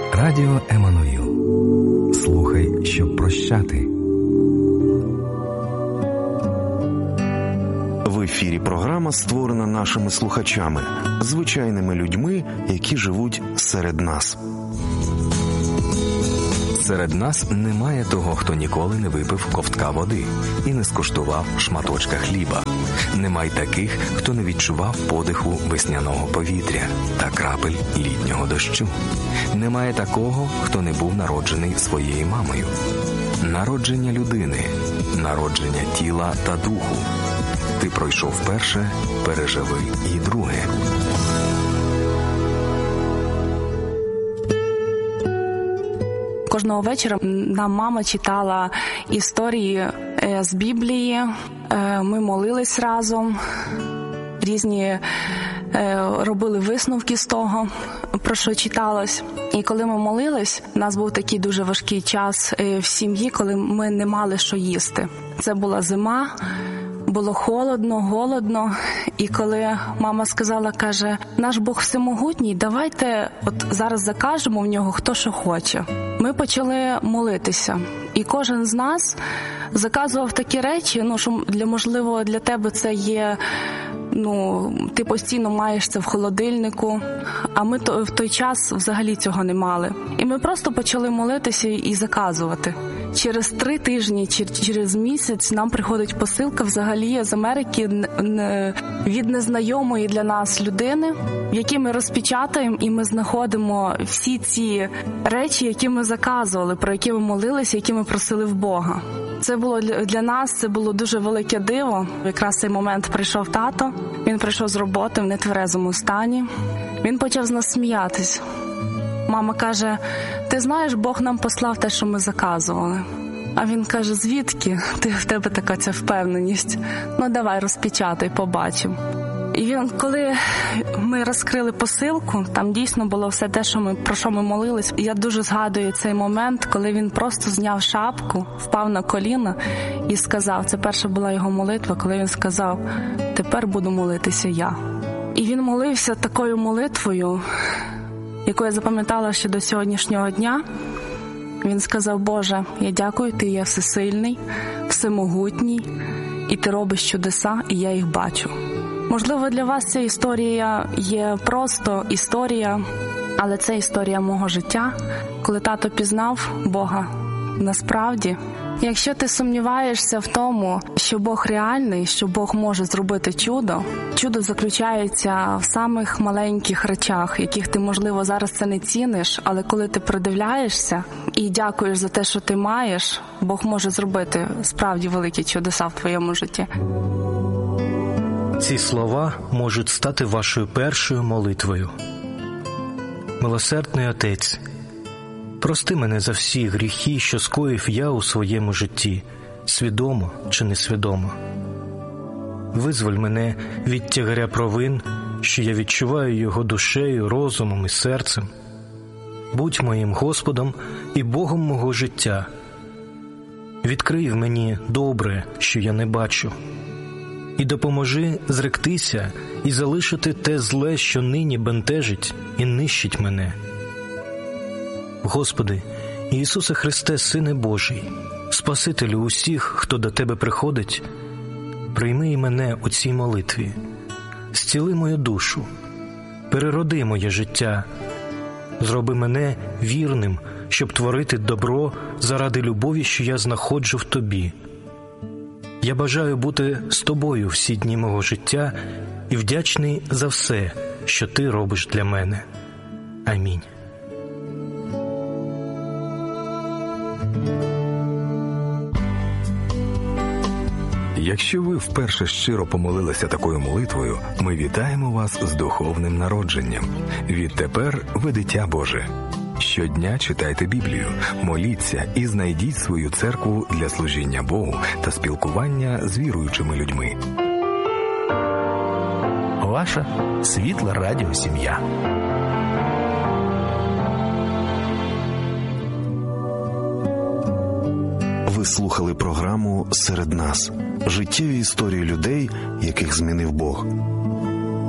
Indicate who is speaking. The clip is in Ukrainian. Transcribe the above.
Speaker 1: Радіо Еммануїл. Слухай, щоб прощати.
Speaker 2: В ефірі програма створена нашими слухачами, звичайними людьми, які живуть серед нас.
Speaker 1: Серед нас немає того, хто ніколи не випив ковтка води і не скуштував шматочка хліба. Немає таких, хто не відчував подиху весняного повітря та крапель літнього дощу. Немає такого, хто не був народжений своєю мамою. Народження людини, народження тіла та духу. Ти пройшов перше, переживи і друге.
Speaker 3: Кожного вечора нам мама читала історії з Біблії, ми молились разом, різні робили висновки з того, про що читалось. І коли ми молились, у нас був такий дуже важкий час в сім'ї, коли ми не мали що їсти. Це була зима, було холодно, голодно, і коли мама сказала, каже, наш Бог всемогутній, давайте от зараз закажемо в нього хто що хоче. Ми почали молитися, і кожен з нас заказував такі речі, що можливо для тебе це є, ти постійно маєш це в холодильнику, а ми в той час взагалі цього не мали. І ми просто почали молитися і заказувати. Через 3 тижні, через місяць нам приходить посилка взагалі з Америки від незнайомої для нас людини, в якій ми розпечатаємо і ми знаходимо всі ці речі, які ми заказували, про які ми молилися, які ми просили в Бога. Це було для нас, це було дуже велике диво. Якраз в цей момент прийшов тато, він прийшов з роботи в нетверезому стані. Він почав з нас сміятись. Мама каже, ти знаєш, Бог нам послав те, що ми заказували. А він каже, звідки? В тебе така ця впевненість. Давай розпечатай, побачимо. І коли ми розкрили посилку, там дійсно було все те, про що ми молились. Я дуже згадую цей момент, коли він просто зняв шапку, впав на коліна і сказав, це перша була його молитва, коли він сказав, тепер буду молитися я. І він молився такою молитвою, яку я запам'ятала ще до сьогоднішнього дня. Він сказав, Боже, я дякую, Ти є всесильний, всемогутній, і Ти робиш чудеса, і я їх бачу. Можливо, для вас ця історія є просто історія, але це історія мого життя, коли тато пізнав Бога насправді. Якщо ти сумніваєшся в тому, що Бог реальний, що Бог може зробити чудо, чудо заключається в самих маленьких речах, яких ти, можливо, зараз це не ціниш, але коли ти придивляєшся і дякуєш за те, що ти маєш, Бог може зробити справді великі чудеса в твоєму житті.
Speaker 4: Ці слова можуть стати вашою першою молитвою. Милосердний Отець, прости мене за всі гріхи, що скоїв я у своєму житті, свідомо чи несвідомо. Визволь мене від тягаря провин, що я відчуваю його душею, розумом і серцем. Будь моїм Господом і Богом мого життя. Відкрий в мені добре, що я не бачу. І допоможи зректися і залишити те зле, що нині бентежить і нищить мене. Господи, Ісусе Христе, Сине Божий, Спасителю усіх, хто до Тебе приходить, прийми і мене у цій молитві, зціли мою душу, перероди моє життя, зроби мене вірним, щоб творити добро заради любові, що я знаходжу в Тобі. Я бажаю бути з Тобою всі дні мого життя і вдячний за все, що Ти робиш для мене. Амінь.
Speaker 1: Якщо ви вперше щиро помолилися такою молитвою, ми вітаємо вас з духовним народженням. Відтепер ви дитя Боже. Щодня читайте Біблію, моліться і знайдіть свою церкву для служіння Богу та спілкування з віруючими людьми.
Speaker 5: Ваша світла радіосім'я.
Speaker 2: Ви слухали програму «Серед нас» – життєві історії людей, яких змінив Бог.